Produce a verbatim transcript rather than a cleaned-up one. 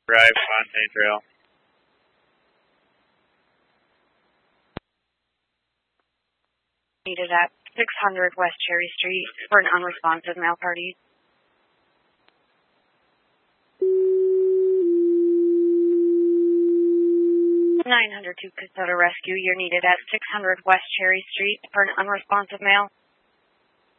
Drive, Fontaine Trail. Needed at six hundred West Cherry Street for an unresponsive male party. nine hundred two Casota Rescue, you're needed at six hundred West Cherry Street for an unresponsive male.